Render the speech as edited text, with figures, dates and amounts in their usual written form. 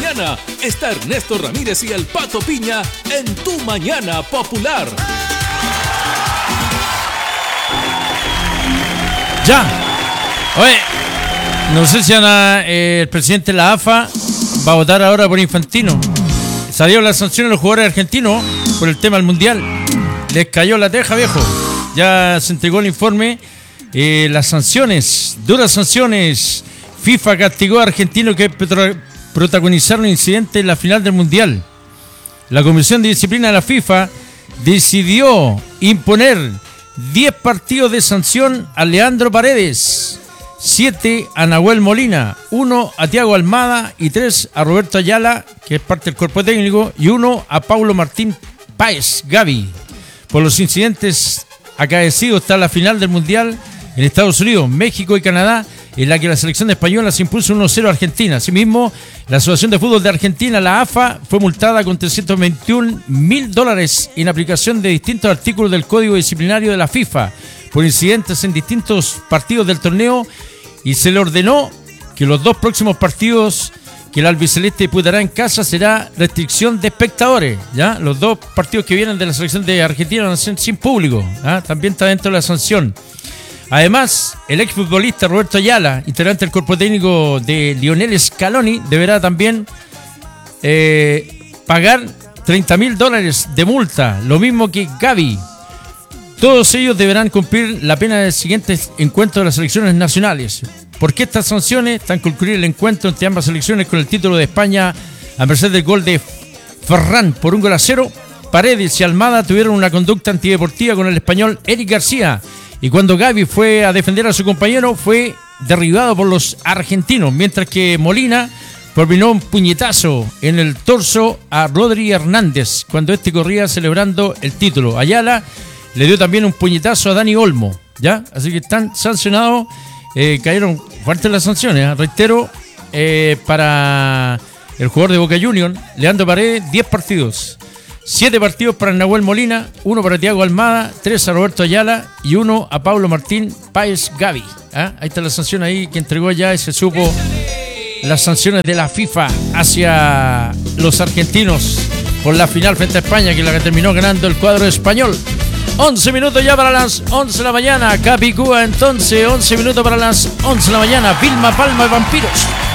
mañana está Ernesto Ramírez y el Pato Piña en Tu Mañana Popular. Ya. Oye, no sé si el presidente de la AFA va a votar ahora por Infantino. Salió la sanción a los jugadores argentinos por el tema del Mundial. Les cayó la teja, viejo. Ya se entregó el informe. Las sanciones, duras sanciones. FIFA castigó a argentinos que protagonizaron un incidente en la final del Mundial. La Comisión de Disciplina de la FIFA decidió imponer 10 partidos de sanción a Leandro Paredes, 7 a Nahuel Molina, 1 a Thiago Almada y 3 a Roberto Ayala, que es parte del cuerpo técnico, y 1 a Paulo Martín Páez Gavi, por los incidentes acaecidos tras la final del Mundial en Estados Unidos, México y Canadá, en la que la selección española se impuso 1-0 a Argentina. Asimismo, la Asociación de Fútbol de Argentina, la AFA, fue multada con $321.000 en aplicación de distintos artículos del Código Disciplinario de la FIFA por incidentes en distintos partidos del torneo, y se le ordenó que los 2 próximos partidos que el albiceleste disputará en casa será restricción de espectadores. ¿Ya? Los 2 partidos que vienen de la selección de Argentina van a ser sin público. ¿Ya? También está dentro de la sanción. Además, el exfutbolista Roberto Ayala, integrante del cuerpo técnico de Lionel Scaloni, deberá también pagar $30.000 de multa, lo mismo que Gavi. Todos ellos deberán cumplir la pena del siguiente encuentro de las selecciones nacionales. ¿Por qué estas sanciones? Están concluir el encuentro entre ambas selecciones con el título de España a merced del gol de Ferran por 1-0. Paredes y Almada tuvieron una conducta antideportiva con el español Eric García, y cuando Gavi fue a defender a su compañero fue derribado por los argentinos, mientras que Molina propinó un puñetazo en el torso a Rodri Hernández cuando este corría celebrando el título. Ayala le dio también un puñetazo a Dani Olmo, ¿ya? Así que están sancionados, cayeron fuertes las sanciones, reitero, para el jugador de Boca Juniors, Leandro Paredes, 10 partidos. 7 partidos para Nahuel Molina, 1 para Thiago Almada, 3 a Roberto Ayala y 1 a Paulo Martín Páez Gavi. ¿Ah? Ahí está la sanción ahí que entregó ya y se supo las sanciones de la FIFA hacia los argentinos por la final frente a España, que es la que terminó ganando el cuadro español. 11 minutos ya para las 11 de la mañana. Capicúa entonces, 11 minutos para las 11 de la mañana. Vilma Palma de Vampiros.